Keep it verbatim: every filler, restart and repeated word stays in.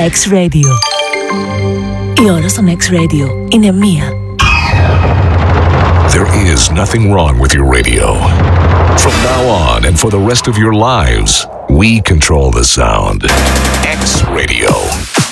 X-Radio. Η ώρα στον X-Radio είναι μία. There is nothing wrong with your radio. From now on and for the rest of your lives, we control the sound. X-Radio.